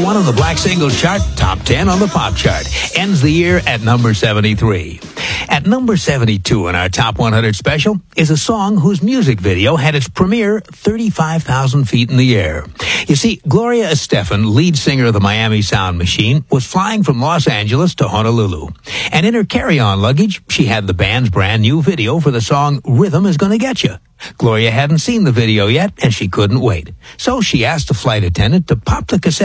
1 on the Black Singles Chart, top 10 on the Pop Chart. Ends the year at number 73. At number 72 in our Top 100 special is a song whose music video had its premiere 35,000 feet in the air. You see, Gloria Estefan, lead singer of the Miami Sound Machine, was flying from Los Angeles to Honolulu. And in her carry-on luggage, she had the band's brand new video for the song Rhythm Is Gonna Get You. Gloria hadn't seen the video yet, and she couldn't wait. So she asked the flight attendant to pop the cassette